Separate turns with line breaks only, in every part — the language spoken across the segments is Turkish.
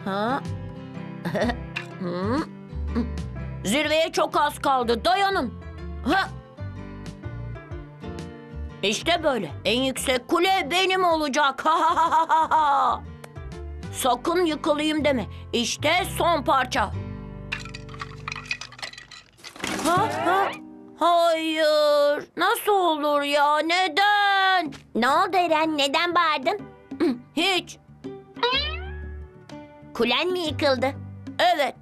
Ha? Zirveye çok az kaldı. Dayanın. Ha? İşte böyle. En yüksek kule benim olacak. Ha ha ha ha ha. Sakın yıkılayım deme. İşte son parça. Ha? Ha? Hayır. Nasıl olur ya? Neden?
Ne oldu Eren? Neden bağırdın?
Hiç.
Kulen mi yıkıldı?
Evet.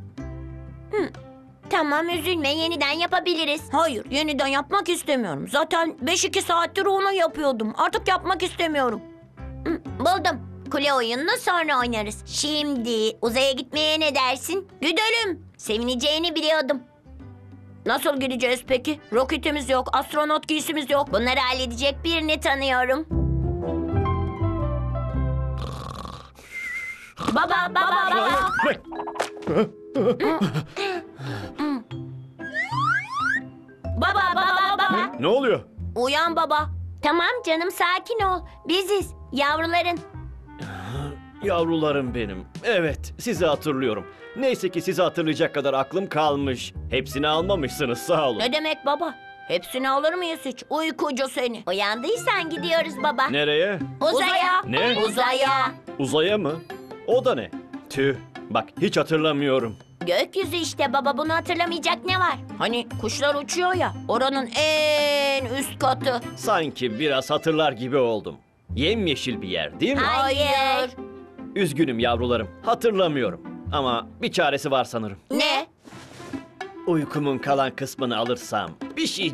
Tamam, üzülme, yeniden yapabiliriz.
Hayır, yeniden yapmak istemiyorum. Zaten 5-2 saattir onu yapıyordum. Artık yapmak istemiyorum.
Buldum. Kule oyununu sonra oynarız. Şimdi uzaya gitmeye ne dersin?
Gidelim.
Sevineceğini biliyordum.
Nasıl gideceğiz peki? Roketimiz yok, astronot giysimiz yok.
Bunları halledecek birini tanıyorum.
Baba, baba, baba. Baba, baba, baba.
Ne oluyor?
Uyan baba.
Tamam canım, sakin ol. Biziz, yavruların.
Yavrularım benim. Evet, sizi hatırlıyorum. Neyse ki sizi hatırlayacak kadar aklım kalmış. Hepsini almamışsınız, sağ olun.
Ne demek baba? Hepsini alır mıyız hiç? Uykucu seni.
Uyandıysan gidiyoruz baba.
Nereye?
Uzaya.
Ne?
Uzaya.
Uzaya mı? O da ne? Tüh, bak hiç hatırlamıyorum.
Gökyüzü işte baba, bunu hatırlamayacak ne var?
Hani kuşlar uçuyor ya, oranın en üst katı.
Sanki biraz hatırlar gibi oldum. Yemyeşil bir yer değil mi?
Hayır.
Üzgünüm yavrularım, hatırlamıyorum. Ama bir çaresi var sanırım.
Ne?
Uykumun kalan kısmını alırsam bir şey